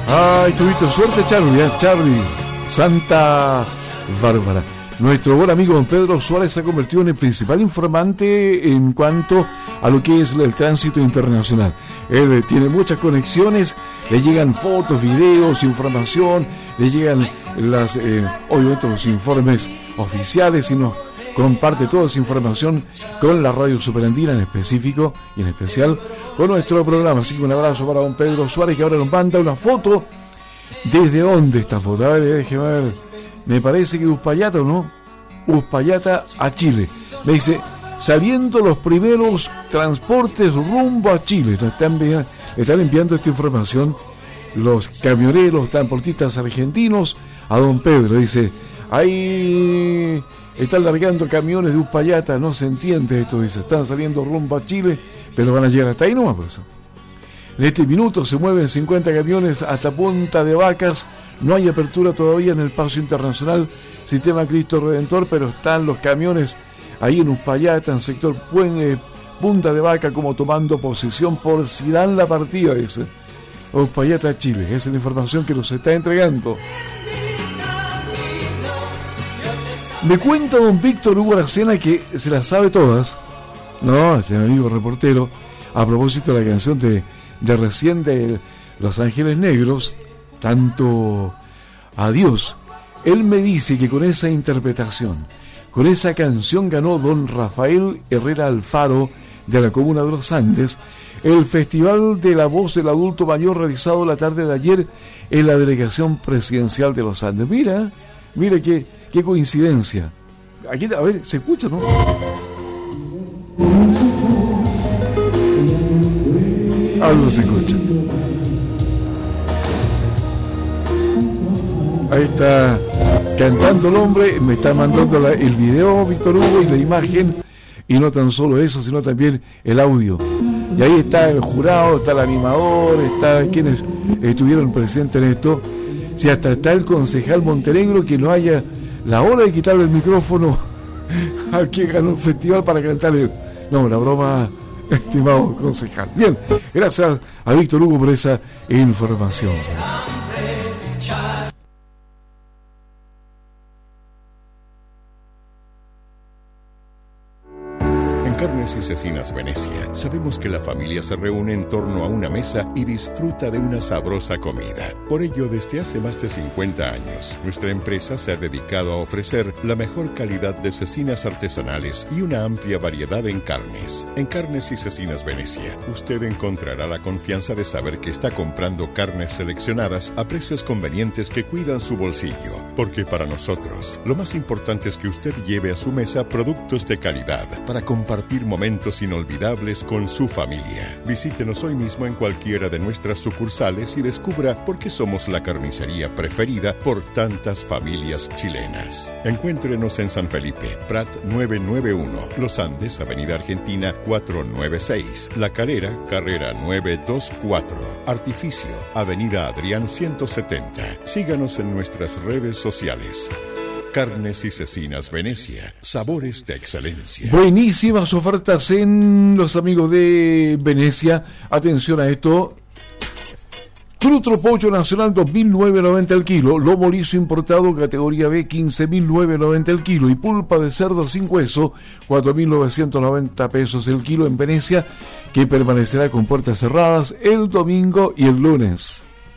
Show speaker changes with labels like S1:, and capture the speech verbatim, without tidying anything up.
S1: Ay, tuviste suerte, Charlie, ¿eh? Charlie, Santa Bárbara. Nuestro buen amigo don Pedro Suárez se ha convertido en el principal informante en cuanto a lo que es el tránsito internacional. Él tiene muchas conexiones, le llegan fotos, videos, información, le llegan las, eh, obviamente los informes oficiales y nos comparte toda esa información con la Radio Superandina en específico y en especial con nuestro programa. Así que un abrazo para don Pedro Suárez, que ahora nos manda una foto. ¿Desde dónde esta foto? A ver, déjeme ver. Me parece que de Uspallata, ¿o no? Uspallata a Chile. Me dice, saliendo los primeros transportes rumbo a Chile. Nos están, le están enviando esta información los camioneros, transportistas argentinos a don Pedro. Dice, ahí están largando camiones de Uspallata, no se entiende esto. Dice, están saliendo rumbo a Chile, pero van a llegar hasta ahí nomás, por eso. En este minuto se mueven cincuenta camiones hasta Punta de Vacas. No hay apertura todavía en el paso internacional Sistema Cristo Redentor, pero están los camiones ahí en Uspallata, en sector Puente, Punta de Vaca, como tomando posición por si dan la partida, dice. Uspallata, Chile. Esa es la información que nos está entregando. Me cuenta don Víctor Hugo Aracena que se las sabe todas. No, este amigo reportero, a propósito de la canción de de recién de Los Ángeles Negros, tanto Adiós. Él me dice que con esa interpretación, con esa canción ganó don Rafael Herrera Alfaro de la Comuna de los Andes el Festival de la Voz del Adulto Mayor realizado la tarde de ayer en la Delegación Presidencial de los Andes. Mira, mira qué, qué coincidencia. Aquí, a ver, se escucha, ¿no? Algo se escucha. Ahí está cantando el hombre. Me está mandando la, el video Víctor Hugo y la imagen. Y no tan solo eso, sino también el audio. Y ahí está el jurado, está el animador, está quienes estuvieron presentes en esto. Si hasta está el concejal Montenegro, que no haya la hora de quitarle el micrófono al que ganó el festival para cantarle. No, la broma, estimado concejal. Bien, gracias a Víctor Hugo por esa información.
S2: Carnes y Cecinas Venecia, sabemos que la familia se reúne en torno a una mesa y disfruta de una sabrosa comida. Por ello, desde hace más de cincuenta años, nuestra empresa se ha dedicado a ofrecer la mejor calidad de cecinas artesanales y una amplia variedad en carnes. En Carnes y Cecinas Venecia, usted encontrará la confianza de saber que está comprando carnes seleccionadas a precios convenientes que cuidan su bolsillo. Porque para nosotros, lo más importante es que usted lleve a su mesa productos de calidad para compartir momentos inolvidables con su familia. Visítenos hoy mismo en cualquiera de nuestras sucursales y descubra por qué somos la carnicería preferida por tantas familias chilenas. Encuéntrenos en San Felipe, Prat novecientos noventa y uno, Los Andes, Avenida Argentina cuatrocientos noventa y seis, La Calera, Carrera novecientos veinticuatro, Artificio, Avenida Adrián ciento setenta. Síganos en nuestras redes sociales. Carnes y Cecinas Venecia, sabores de excelencia.
S1: Buenísimas ofertas en los amigos de Venecia. Atención a esto. Trutro Pollo Nacional dos mil novecientos noventa el kilo, lomo liso importado categoría B quince mil novecientos noventa el kilo y pulpa de cerdo sin hueso cuatro mil novecientos noventa pesos el kilo en Venecia, que permanecerá con puertas cerradas el domingo y el lunes.